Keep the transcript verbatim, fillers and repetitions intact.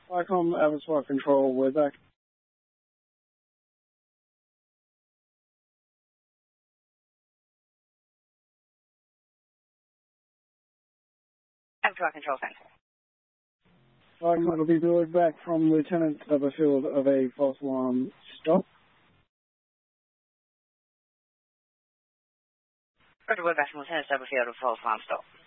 Vicom, Avatar Control, we're back. Avatar Control Center. Vicom, it'll be delivered back from Lieutenant Stubblefield of a false alarm stop. Roger, we're back from Lieutenant Stubblefield of a false alarm stop.